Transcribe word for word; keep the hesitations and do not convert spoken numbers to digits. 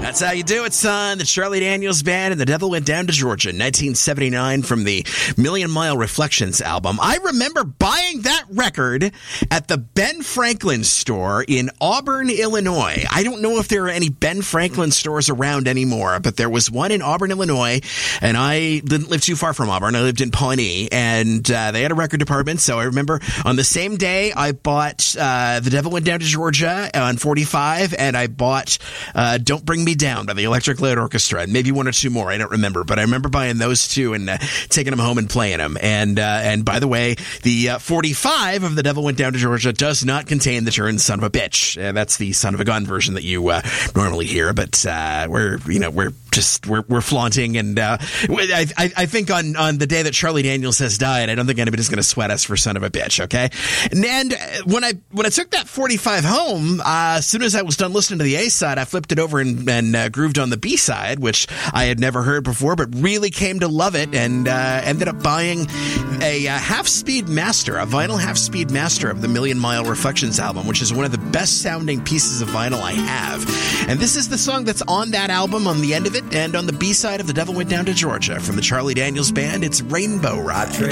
That's how you do it, son. The Charlie Daniels Band and The Devil Went Down to Georgia, nineteen seventy-nine, from the Million Mile Reflections album. I remember buying that record at the Ben Franklin store in Auburn, Illinois. I don't know if there are any Ben Franklin stores around anymore, but there was one in Auburn, Illinois, and I didn't live too far from Auburn. I lived in Pawnee, and uh, they had a record department, so I remember on the same day I bought uh, The Devil Went Down to Georgia on forty-five, and I bought uh, Don't Bring Me Down by the Electric Light Orchestra, and maybe one or two more. I don't remember, but I remember buying those two and uh, taking them home and playing them. And uh, and by the way, the uh, forty-five of The Devil Went Down to Georgia does not contain the turn "son of a bitch." Uh, that's the son of a gun version that you uh, normally hear. But uh, we're you know we're just we're we're flaunting, and uh, I, I I think on on the day that Charlie Daniels has died, I don't think anybody's going to sweat us for "son of a bitch." Okay, and, and when I when I took that forty-five home, uh, as soon as I was done listening to the A side, I flipped it over and, and uh, grooved on the B side, which I had never heard before, but really came to love it, and uh, ended up buying a uh, half-speed master, a vinyl half-speed master of the Million Mile Reflections album, which is one of the best-sounding pieces of vinyl I have. And this is the song that's on that album, on the end of it, and on the B side of The Devil Went Down to Georgia from the Charlie Daniels Band. It's Rainbow Ride.